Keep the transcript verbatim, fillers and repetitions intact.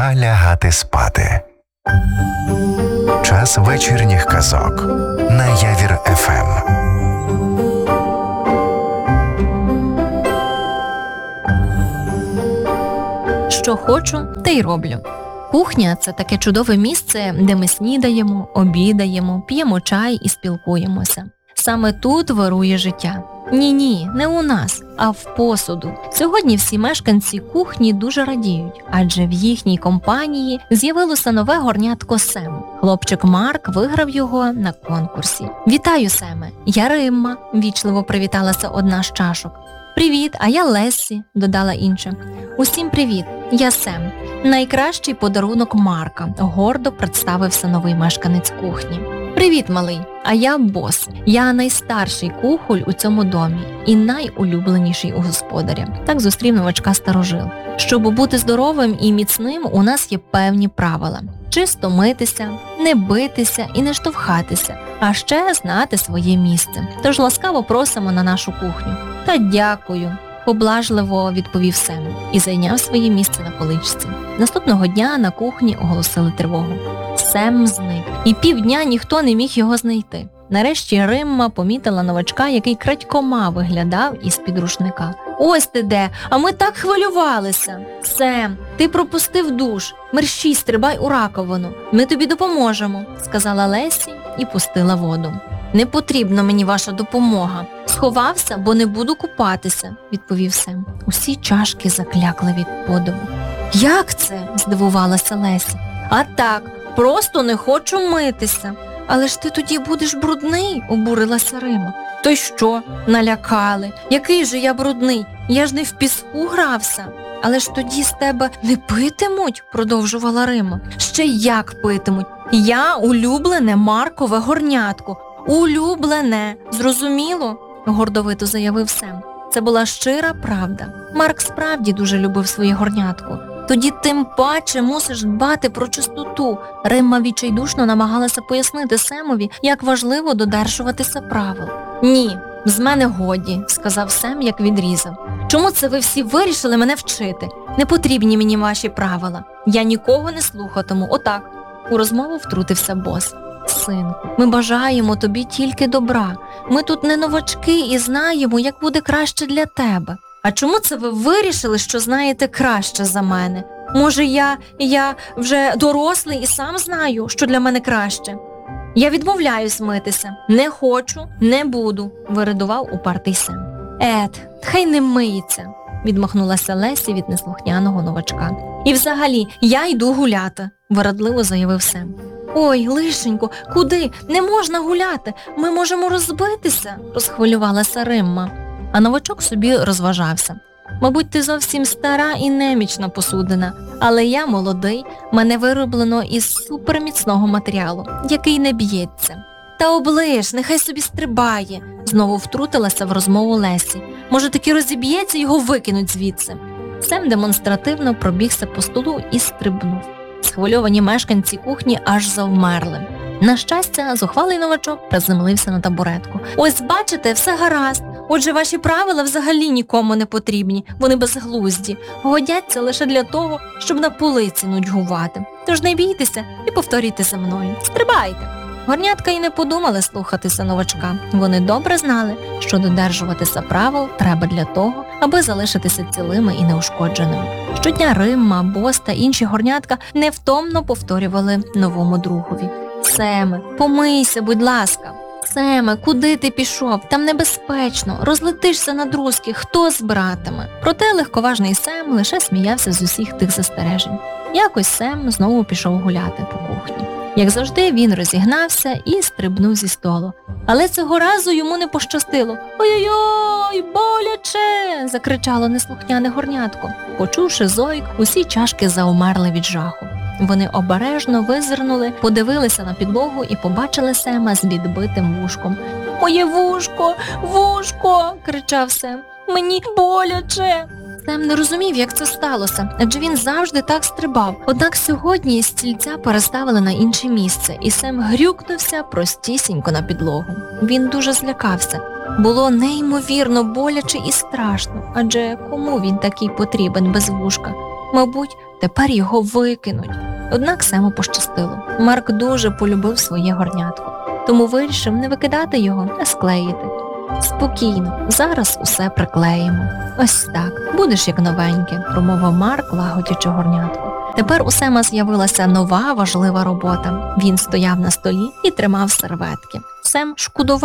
Пора лягати спати. Час вечірніх казок на Явір еф ем. Що хочу, те й роблю. Кухня – це таке чудове місце, де ми снідаємо, обідаємо, п'ємо чай і спілкуємося. Саме тут вирує життя. Ні-ні, не у нас, а в посуду. Сьогодні всі мешканці кухні дуже радіють, адже в їхній компанії з'явилося нове горнятко Сем. Хлопчик Марк виграв його на конкурсі. «Вітаю, Семе, я Римма», – вічливо привіталася одна з чашок. «Привіт, а я Лессі», – додала інша. «Усім привіт, я Сем. Найкращий подарунок Марка», – гордо представився новий мешканець кухні. «Привіт, малий, а я Бос. Я найстарший кухоль у цьому домі і найулюбленіший у господаря», – так зустрів новачка старожил. «Щоб бути здоровим і міцним, у нас є певні правила. Чисто митися, не битися і не штовхатися, а ще знати своє місце. Тож ласкаво просимо на нашу кухню». «Та дякую», – поблажливо відповів Сем і зайняв своє місце на поличці. Наступного дня на кухні оголосили тривогу. Сем зник, і півдня ніхто не міг його знайти. Нарешті Римма помітила новачка, який крадькома виглядав із-під рушника. «Ось ти де, а ми так хвилювалися!» «Сем, ти пропустив душ, мерщій стрибай у раковину, ми тобі допоможемо», – сказала Лесі і пустила воду. «Не потрібна мені ваша допомога. Сховався, бо не буду купатися», – відповів Сем. Усі чашки заклякли від подиву. «Як це?» – здивувалася Лесі. «А так, просто не хочу митися». «Але ж ти тоді будеш брудний», – обурилася Рима. «То й що? Налякали. Який же я брудний? Я ж не в піску грався». «Але ж тоді з тебе не питимуть», – продовжувала Рима. «Ще як питимуть. Я улюблене Маркове горнятко. Улюблене. Зрозуміло?» – гордовито заявив Сем. Це була щира правда. Марк справді дуже любив своє горнятко. «Тоді тим паче мусиш дбати про чистоту». Римма відчайдушно намагалася пояснити Семові, як важливо додержуватися правил. «Ні, з мене годі», – сказав Сем, як відрізав. «Чому це ви всі вирішили мене вчити? Не потрібні мені ваші правила. Я нікого не слухатиму, отак». У розмову втрутився Бос. «Синку, ми бажаємо тобі тільки добра. Ми тут не новачки і знаємо, як буде краще для тебе». «А чому це ви вирішили, що знаєте краще за мене? Може, я, я вже дорослий і сам знаю, що для мене краще?» «Я відмовляюсь митися. Не хочу, не буду», – виридував упартий Сем. «Ет, хай не миється», – відмахнулася Лесі від неслухняного новачка. «І взагалі, я йду гуляти», – вирадливо заявив Сем. «Ой, лишенько, куди? Не можна гуляти. Ми можемо розбитися», – розхвилювалася Римма. А новачок собі розважався. «Мабуть, ти зовсім стара і немічна посудина, але я молодий, мене вироблено із суперміцного матеріалу, який не б'ється». «Та оближ, нехай собі стрибає», – знову втрутилася в розмову Лесі. «Може, таки розіб'ється, його викинуть звідси». Сем демонстративно пробігся по столу і стрибнув. Схвильовані мешканці кухні аж завмерли. На щастя, зухвалий новачок приземлився на табуретку. «Ось бачите, все гаразд. Отже, ваші правила взагалі нікому не потрібні, вони безглузді, годяться лише для того, щоб на полиці нудьгувати. Тож не бійтеся і повторюйте за мною. Стрибайте!» Горнятка і не подумали слухатися новачка. Вони добре знали, що додержуватися правил треба для того, аби залишитися цілими і неушкодженими. Щодня Римма, Бос та інші горнятка невтомно повторювали новому другові. «Семе, помийся, будь ласка». «Семе, куди ти пішов? Там небезпечно. Розлетишся на друзки. Хто збиратиме?» Проте легковажний Сем лише сміявся з усіх тих застережень. Якось Сем знову пішов гуляти по кухні. Як завжди, він розігнався і стрибнув зі столу. Але цього разу йому не пощастило. «Ой-ой-ой, боляче!» – закричало неслухняне горнятко. Почувши зойк, усі чашки заумерли від жаху. Вони обережно визирнули, подивилися на підлогу і побачили Сема з відбитим вушком. «Моє вушко! Вушко!» – кричав Сем. «Мені боляче!» Сем не розумів, як це сталося, адже він завжди так стрибав. Однак сьогодні стільця переставили на інше місце, і Сем грюкнувся простісінько на підлогу. Він дуже злякався. Було неймовірно боляче і страшно, адже кому він такий потрібен без вушка? Мабуть, Тепер його викинуть. Однак Сему пощастило. Марк дуже полюбив своє горнятко, тому вирішив не викидати його, а склеїти. Спокійно, зараз усе приклеїмо. Ось так, будеш як новеньке, промовив Марк, лагодячи горнятко. Тепер у Сема з'явилася нова важлива робота. Він стояв на столі і тримав серветки. Сем шкодував